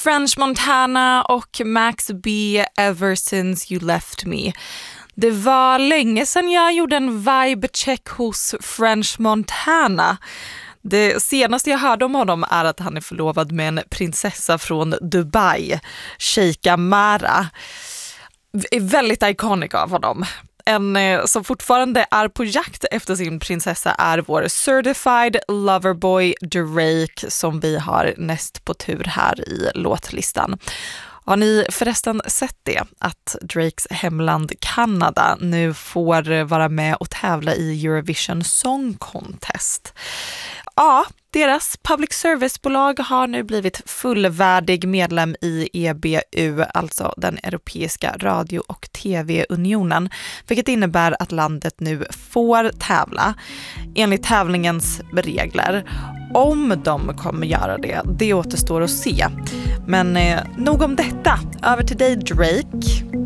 French Montana och Max B, Ever Since You Left Me. Det var länge sedan jag gjorde en vibe-check hos French Montana. Det senaste jag hörde om honom är att han är förlovad med en prinsessa från Dubai, Sheikha Mara. Är väldigt iconic av honom. En som fortfarande är på jakt efter sin prinsessa är vår certified loverboy Drake, som vi har näst på tur här i låtlistan. Har ni förresten sett det? Att Drakes hemland Kanada nu får vara med och tävla i Eurovision Song Contest. Ja, deras public service-bolag har nu blivit fullvärdig medlem i EBU, alltså den Europeiska radio- och tv-unionen, vilket innebär att landet nu får tävla enligt tävlingens regler. Om de kommer göra det återstår att se. Men nog om detta. Över till dig, Drake.